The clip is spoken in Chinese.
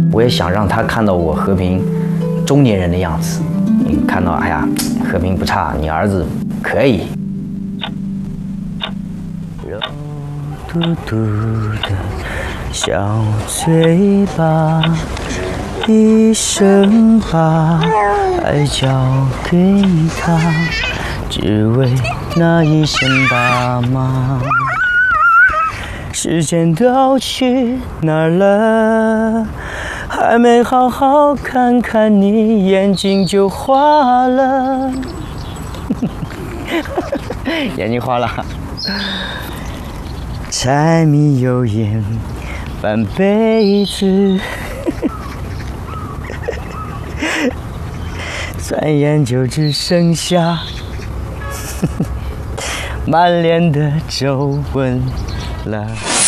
我也想让他看到我和平中年人的样子。你看到，哎呀，和平不差，你儿子可以。肉嘟嘟的小嘴巴，一生把爱交给他，只为那一声爸妈。时间都去哪儿了？还没好好看看你，眼睛就花了。眼睛花了。柴米油盐半辈子，转眼就只剩下满脸的皱纹了。